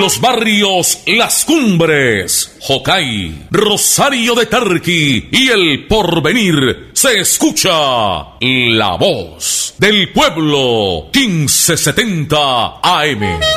los barrios Las Cumbres, Jocay, Rosario de Tarqui y El Porvenir se escucha La Voz del Pueblo 1570 AM.